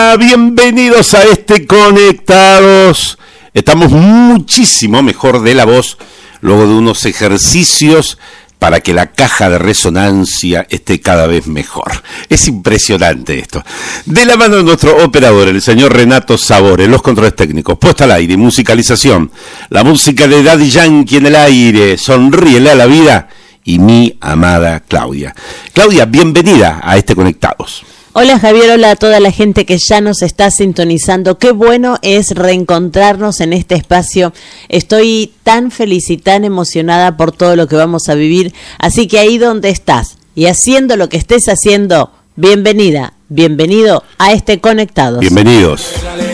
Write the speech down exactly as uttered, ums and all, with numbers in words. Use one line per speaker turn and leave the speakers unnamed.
Hola, bienvenidos a este Conectados. Estamos muchísimo mejor de la voz luego de unos ejercicios para que la caja de resonancia esté cada vez mejor. Es impresionante esto. De la mano de nuestro operador, el señor Renato Sabores, los controles técnicos, puesta al aire, musicalización, la música de Daddy Yankee en el aire, sonríele a la vida, y mi amada Claudia. Claudia, bienvenida a este Conectados.
Hola Javier, hola a toda la gente que ya nos está sintonizando. Qué bueno es reencontrarnos en este espacio. Estoy tan feliz y tan emocionada por todo lo que vamos a vivir. Así que ahí donde estás y haciendo lo que estés haciendo, bienvenida, bienvenido a este Conectados.
Bienvenidos.